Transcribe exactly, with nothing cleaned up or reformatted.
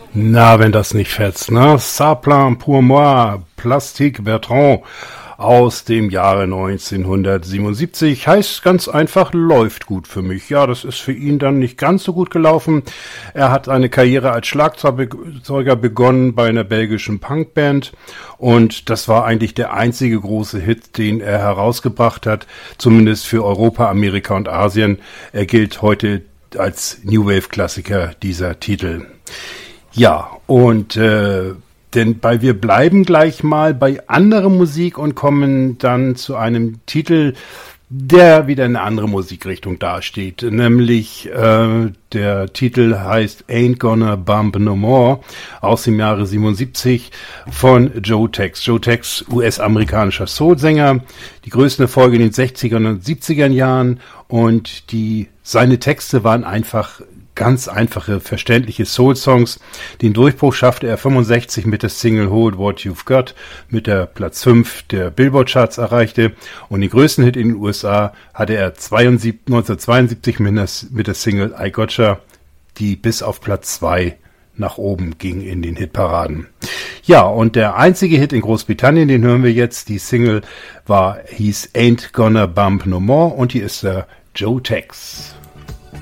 Na, wenn das nicht fetzt, ne? Ça plan pour moi, Plastique Bertrand aus dem Jahre neunzehnhundertsiebenundsiebzig. Heißt ganz einfach, läuft gut für mich. Ja, das ist für ihn dann nicht ganz so gut gelaufen. Er hat eine Karriere als Schlagzeuger begonnen bei einer belgischen Punkband und das war eigentlich der einzige große Hit, den er herausgebracht hat, zumindest für Europa, Amerika und Asien. Er gilt heute als New Wave Klassiker, dieser Titel. Ja, und äh, denn bei wir bleiben gleich mal bei anderer Musik und kommen dann zu einem Titel, der wieder in eine andere Musikrichtung dasteht. Nämlich äh, der Titel heißt Ain't Gonna Bump No More aus dem Jahre siebenundsiebzig von Joe Tex. Joe Tex, U S-amerikanischer Soulsänger, die größten Erfolge in den sechzigern und siebzigern Jahren und die seine Texte waren einfach ganz einfache, verständliche Soul-Songs. Den Durchbruch schaffte er fünfundsechzig mit der Single Hold What You've Got, mit der Platz fünf der Billboard-Charts erreichte. Und den größten Hit in den U S A hatte er neunzehnhundertzweiundsiebzig mit der, mit der Single I Gotcha, die bis auf Platz zwei nach oben ging in den Hitparaden. Ja, und der einzige Hit in Großbritannien, den hören wir jetzt, die Single war, hieß Ain't Gonna Bump No More und hier ist der Joe Tex.